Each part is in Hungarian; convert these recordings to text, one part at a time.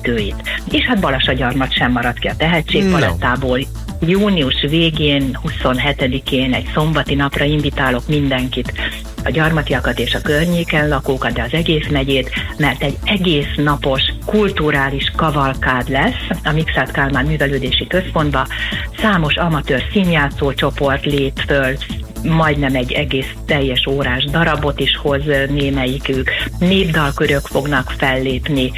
segítőit. És hát Balassagyarmat sem maradt ki a tehetségpalettából. Június végén, 27-én egy szombati napra invitálok mindenkit, a gyarmatiakat és a környéken lakókat, de az egész megyét, mert egy egész napos kulturális kavalkád lesz a Mikszáth Kálmán Művelődési Központba. Számos amatőr színjátszó csoport lép föl, majdnem egy egész teljes órás darabot is hoz némelyikük, népdalkörök fognak fellépni,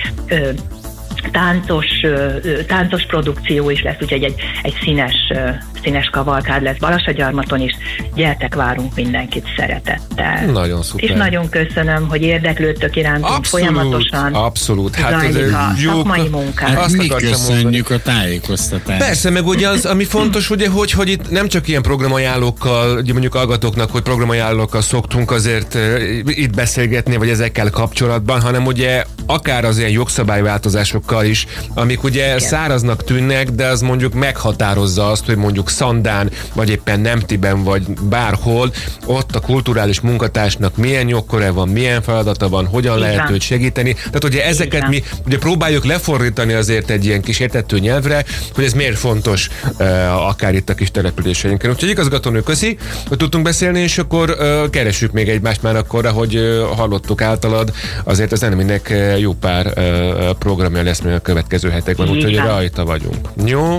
táncos produkció is lesz, úgyhogy egy színes kavalkád lesz Balassagyarmaton is. Gyertek, várunk mindenkit szeretettel. Nagyon szuper. És nagyon köszönöm, hogy érdeklődtök irántunk folyamatosan. Abszolút. Hát zajlik a szakmai munkát. Hát mi köszönjük a tájékoztatást. Persze, meg ugye az, ami fontos, ugye, hogy itt nem csak ilyen programajánlókkal, ugye mondjuk hallgatóknak, hogy programajánlókkal szoktunk azért itt beszélgetni, vagy ezekkel kapcsolatban, hanem ugye akár az ilyen jogszabályváltozásokkal is, amik ugye száraznak tűnnek, de az mondjuk meghatározza azt, hogy mondjuk Szandán, vagy éppen Nemtiben, vagy bárhol, ott a kulturális munkatársnak milyen jogköre van, milyen feladata van, hogyan lehet őt segíteni. Tehát ugye ezeket mi ugye próbáljuk lefordítani azért egy ilyen kis érthető nyelvre, hogy ez miért fontos akár itt a kis településeinken. Úgyhogy igazgatónő, köszi, hogy tudtunk beszélni, és akkor keressük még egymást már akkor, ahogy hallottuk általad, azért az eneminek jó pár programja lesz még a következő hetekben, úgyhogy rajta vagyunk. Jó?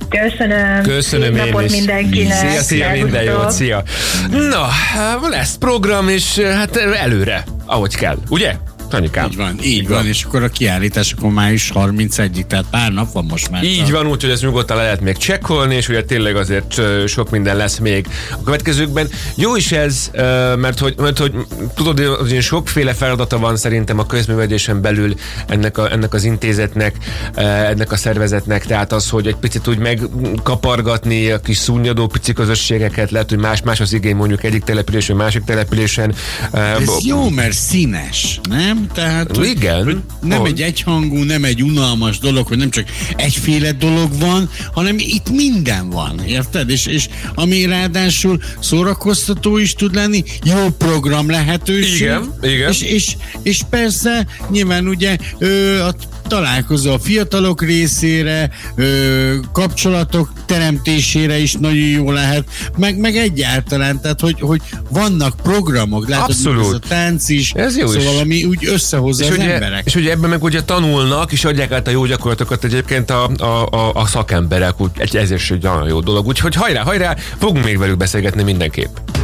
Köszönöm én is. Mindenkinek. Szia, minden jót, szia. Na, lesz program, és hát előre, ahogy kell, ugye? Anyikám. Így van, és akkor a kiállítás akkor május 31-ig, tehát pár nap van most már. Így van, úgyhogy ezt nyugodtan le lehet még csekkolni, és ugye tényleg azért sok minden lesz még a következőkben. Jó is ez, mert hogy tudod, hogy sokféle feladata van szerintem a közművelésen belül ennek az intézetnek, ennek a szervezetnek, tehát az, hogy egy picit úgy megkapargatni a kis szunnyadó pici közösségeket, lehet, hogy más az igény mondjuk egyik településen, másik településen. Ez jó, mert színes, nem? Tehát, igen. Nem egy egyhangú, nem egy unalmas dolog, hogy nem csak egyféle dolog van, hanem itt minden van, érted? És ami ráadásul szórakoztató is tud lenni, jó program lehetőség. Igen. És persze nyilván ugye a találkozó a fiatalok részére, kapcsolatok teremtésére is nagyon jó lehet, meg egyáltalán, tehát hogy vannak programok, látod, ez a tánc is, ez jó szóval is. Ami úgy összehozza az emberek. És ugye ebben meg ugye tanulnak, és adják át a jó gyakorlatokat egyébként a szakemberek, ezért is egy nagyon jó dolog. Úgyhogy hajrá, fogunk még velük beszélgetni mindenképp.